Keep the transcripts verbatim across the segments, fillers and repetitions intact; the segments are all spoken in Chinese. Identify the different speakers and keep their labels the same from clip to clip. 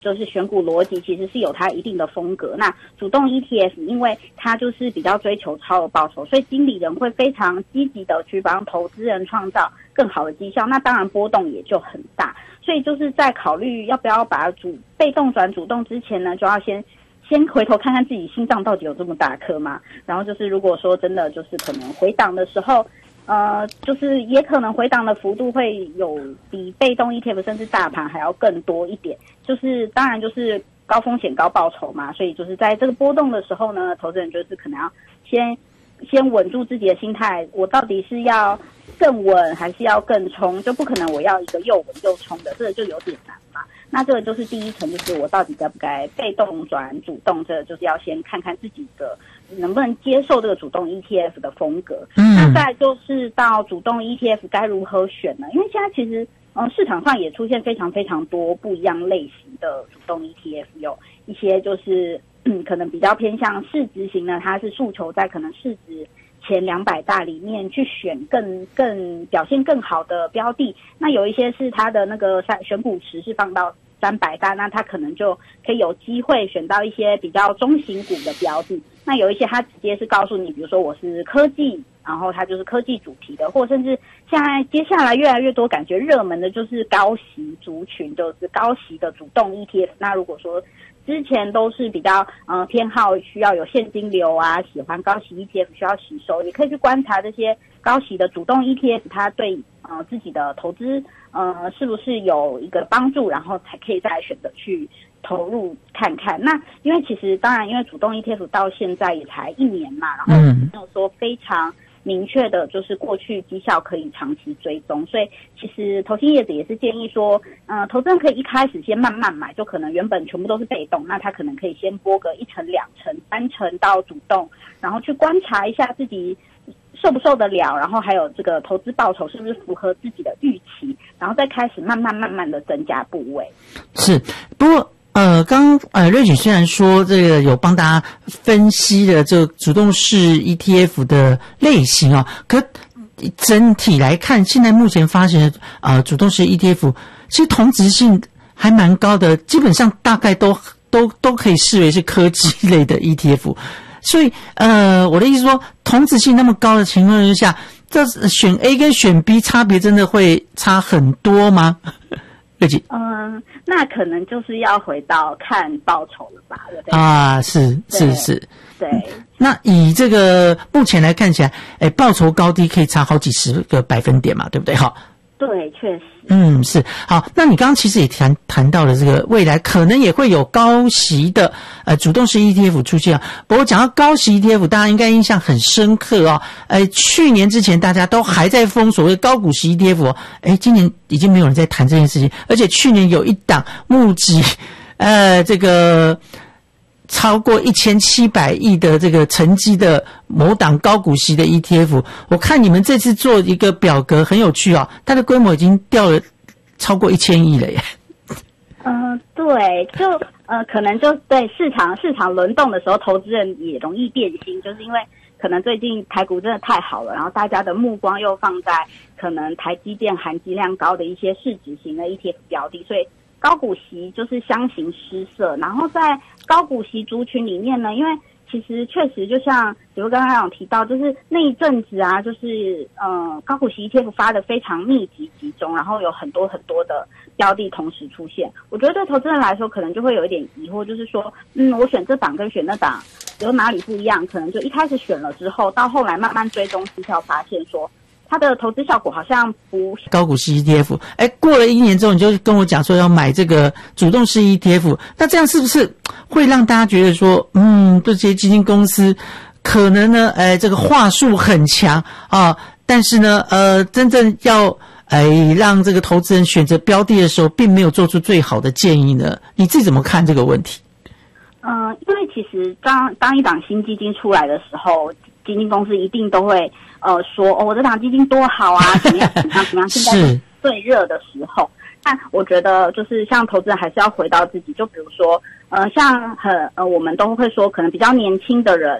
Speaker 1: 就是选股逻辑其实是有它一定的风格。那主动 E T F 因为它就是比较追求超额报酬，所以经理人会非常积极的去帮投资人创造更好的绩效，那当然波动也就很大。所以就是在考虑要不要把主被动转主动之前呢，就要先先回头看看自己心脏到底有这么大颗吗？然后就是如果说真的就是可能回档的时候，呃，就是也可能回档的幅度会有比被动 E T F 甚至大盘还要更多一点。就是当然就是高风险高报酬嘛，所以就是在这个波动的时候呢，投资人就是可能要先先稳住自己的心态，我到底是要更稳还是要更冲？就不可能我要一个又稳又冲的，这个就有点难嘛。那这个就是第一层，就是我到底该不该被动转主动，这个就是要先看看自己的能不能接受这个主动 E T F 的风格。嗯，那再来就是到主动 E T F 该如何选呢？因为现在其实嗯市场上也出现非常非常多不一样类型的主动 E T F， 有一些就是嗯可能比较偏向市值型呢，它是诉求在可能市值前两百大里面去选更更表现更好的标的。那有一些是它的那个选股池是放到三百大，那它可能就可以有机会选到一些比较中型股的标的。那有一些它直接是告诉你，比如说我是科技，然后它就是科技主题的，或甚至现在接下来越来越多感觉热门的就是高息族群，就是高息的主动 E T F。 那如果说之前都是比较呃偏好需要有现金流啊，喜欢高息 E T F 需要吸收，也可以去观察这些高息的主动 E T F 它对呃自己的投资呃是不是有一个帮助，然后才可以再来选择去投入看看。那因为其实当然因为主动 E T F 到现在也才一年嘛，然后没有说非常明确的就是过去绩效可以长期追踪，所以其实投信业者也是建议说呃，投资人可以一开始先慢慢买，就可能原本全部都是被动，那他可能可以先拨个一成两成三成到主动，然后去观察一下自己受不受得了，然后还有这个投资报酬是不是符合自己的预期，然后再开始慢慢慢慢的增加部位。
Speaker 2: 是，不过呃，刚呃瑞姐虽然说这个有帮大家分析了这个主动式 E T F 的类型啊，可整体来看，现在目前发行的呃主动式 E T F， 其实同质性还蛮高的，基本上大概都都都可以视为是科技类的 E T F。所以呃，我的意思说，同质性那么高的情况之下，这选 A 跟选 B 差别真的会差很多吗？
Speaker 1: 嗯，那可能就是要回到看报酬了吧，对不对？
Speaker 2: 啊，是是是，
Speaker 1: 对。
Speaker 2: 那以这个目前来看起来，哎，报酬高低可以差好几十个百分点嘛，对不对？好，
Speaker 1: 对，确实。
Speaker 2: 嗯，是。好，那你刚刚其实也谈谈到了这个未来可能也会有高息的呃主动式 E T F 出现啊。不过讲到高息 E T F， 大家应该印象很深刻哦。呃，去年之前大家都还在封所谓高股息 E T F 哦，哎，今年已经没有人在谈这件事情，而且去年有一档募集呃这个超过一千七百亿的这个成绩的某档高股息的 E T F， 我看你们这次做一个表格很有趣哦，它的规模已经掉了超过一千亿了耶。
Speaker 1: 嗯、呃，对，就呃可能就对市场市场轮动的时候，投资人也容易变心，就是因为可能最近台股真的太好了，然后大家的目光又放在可能台积电含积量高的一些市值型的 E T F 标的，所以高股息就是相形失色。然后在高股息族群里面呢，因为其实确实就像比如刚刚有提到，就是那一阵子啊，就是呃高股息 E T F 发的非常密集集中，然后有很多很多的标的同时出现。我觉得对投资人来说可能就会有一点疑惑，就是说嗯我选这档跟选那档有哪里不一样？可能就一开始选了之后，到后来慢慢追踪绩效，发现说它的投资效果好像不
Speaker 2: 高股息 E T F， 哎，过了一年之后，你就跟我讲说要买这个主动式 E T F， 那这样是不是会让大家觉得说，嗯，这些基金公司可能呢，哎，这个话术很强啊，但是呢，呃，真正要哎让这个投资人选择标的的时候，并没有做出最好的建议呢？你自己怎么看这个问题？
Speaker 1: 嗯、呃，因为其实当当一档新基金出来的时候，基金公司一定都会呃说哦，我这档基金多好啊，怎么样怎么样怎么样，现在是最热的时候。但我觉得就是像投资人还是要回到自己，就比如说呃像很呃我们都会说，可能比较年轻的人，比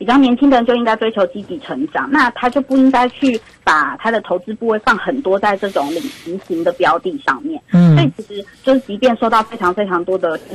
Speaker 1: 较年轻的人就应该追求积极成长，那他就不应该去把他的投资部位放很多在这种领息型的标的上面。嗯，所以其实就是即便受到非常非常多的